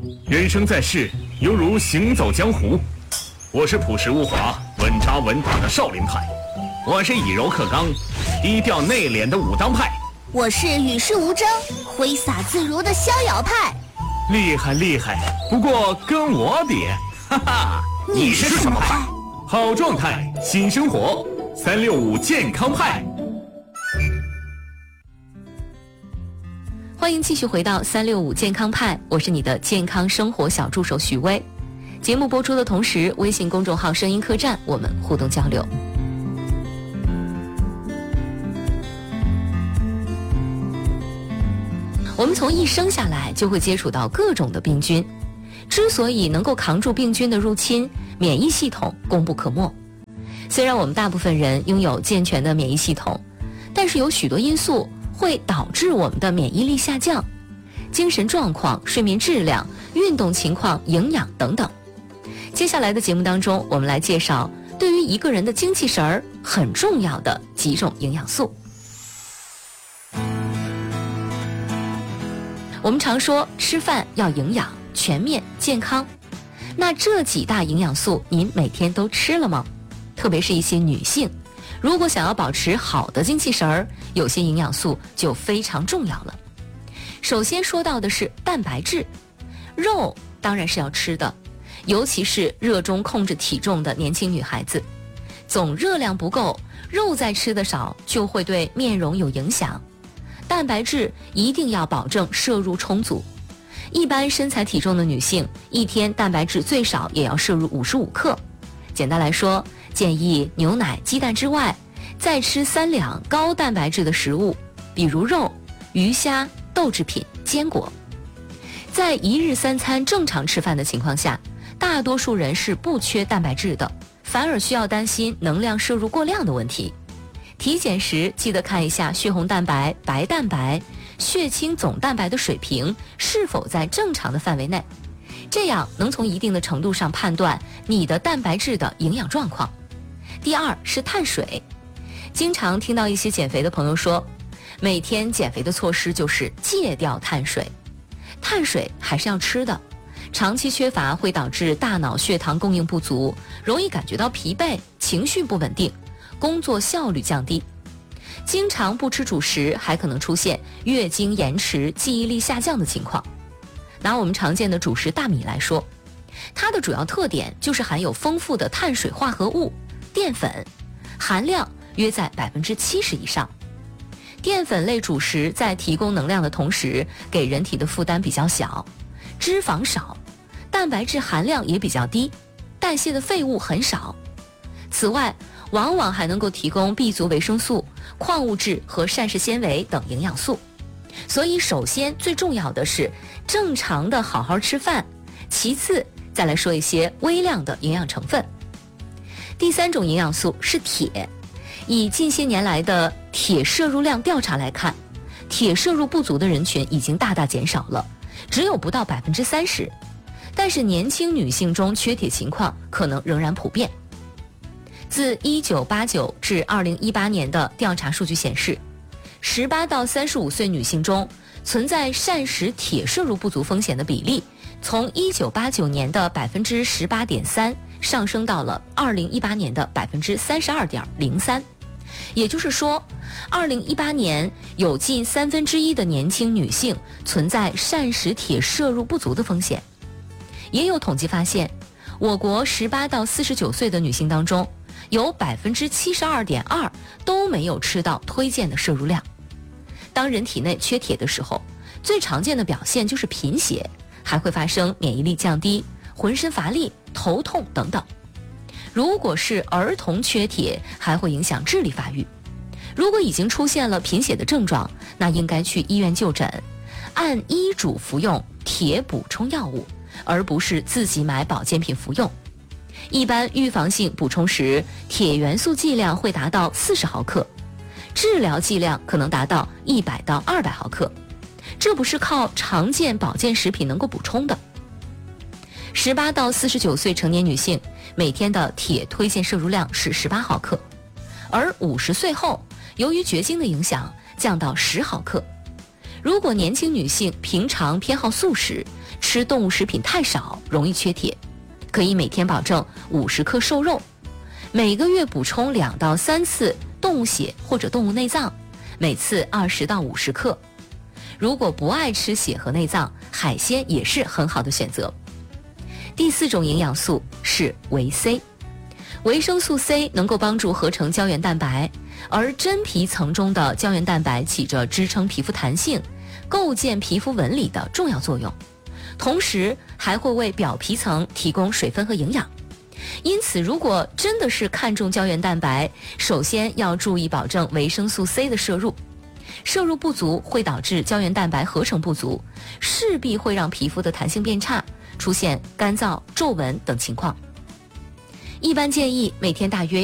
人生在世，犹如行走江湖。我是朴实无华、稳扎稳打的少林派，我是以柔克刚、低调内敛的武当派， 我是与世无争、挥洒自如的逍遥派。 厉害厉害，不过跟我比，哈哈， 你是什么派？ 好状态，新生活，365健康派。 欢迎继续回到365健康派，我是你的健康生活小助手许巍。节目播出的同时，微信公众号声音客栈我们互动交流。我们从一生下来就会接触到各种的病菌，之所以能够扛住病菌的入侵，免疫系统功不可没。虽然我们大部分人拥有健全的免疫系统，但是有许多因素会导致我们的免疫力下降，精神状况、睡眠质量、运动情况、营养等等。接下来的节目当中，我们来介绍对于一个人的精气神儿很重要的几种营养素。我们常说吃饭要营养、全面、健康，那这几大营养素您每天都吃了吗？特别是一些女性，如果想要保持好的精气神儿，有些营养素就非常重要了。首先说到的是蛋白质，肉当然是要吃的，尤其是热衷控制体重的年轻女孩子，总热量不够，肉再吃的少就会对面容有影响。蛋白质一定要保证摄入充足，一般身材体重的女性，一天蛋白质最少也要摄入55克。简单来说，建议牛奶、鸡蛋之外，再吃3两高蛋白质的食物，比如肉、鱼虾、豆制品、坚果。在一日3餐正常吃饭的情况下，大多数人是不缺蛋白质的，反而需要担心能量摄入过量的问题。体检时记得看一下血红蛋白、白蛋白、血清总蛋白的水平是否在正常的范围内，这样能从一定的程度上判断你的蛋白质的营养状况。第二是碳水，经常听到一些减肥的朋友说，每天减肥的措施就是戒掉碳水。碳水还是要吃的，长期缺乏会导致大脑血糖供应不足，容易感觉到疲惫、情绪不稳定，工作效率降低。经常不吃主食，还可能出现月经延迟、记忆力下降的情况。拿我们常见的主食大米来说，它的主要特点就是含有丰富的碳水化合物、淀粉，含量约在70%以上。淀粉类主食在提供能量的同时，给人体的负担比较小，脂肪少，蛋白质含量也比较低，代谢的废物很少。此外，往往还能够提供 B 族维生素、矿物质和膳食纤维等营养素。所以首先最重要的是正常的好好吃饭，其次再来说一些微量的营养成分。第3种营养素是铁，以近些年来的铁摄入量调查来看，铁摄入不足的人群已经大大减少了，只有不到30%，但是年轻女性中缺铁情况可能仍然普遍。自1989至2018年的调查数据显示，18到35岁女性中存在膳食铁摄入不足风险的比例，从1989年的18.3%上升到了2018年的32.03%。也就是说，2018年有近1/3的年轻女性存在膳食铁摄入不足的风险。也有统计发现，我国18到49岁的女性当中，有72.2%都没有吃到推荐的摄入量。当人体内缺铁的时候，最常见的表现就是贫血，还会发生免疫力降低、浑身乏力、头痛等等。如果是儿童缺铁，还会影响智力发育。如果已经出现了贫血的症状，那应该去医院就诊，按医嘱服用铁补充药物，而不是自己买保健品服用。一般预防性补充时，铁元素剂量会达到40毫克，治疗剂量可能达到100到200毫克，这不是靠常见保健食品能够补充的。18到49岁成年女性每天的铁推荐摄入量是18毫克，而50岁后由于绝经的影响降到10毫克。如果年轻女性平常偏好素食， 吃动物食品太少，容易缺铁，可以每天保证50克瘦肉，每个月补充2到3次动物血或者动物内脏，每次20到50克。如果不爱吃血和内脏，海鲜也是很好的选择。第4种营养素是维 C。维生素 C 能够帮助合成胶原蛋白，而真皮层中的胶原蛋白起着支撑皮肤弹性、构建皮肤纹理的重要作用，同时还会为表皮层提供水分和营养。因此，如果真的是看重胶原蛋白，首先要注意保证维生素 C 的摄入。摄入不足会导致胶原蛋白合成不足，势必会让皮肤的弹性变差，出现干燥、皱纹等情况。一般建议每天大约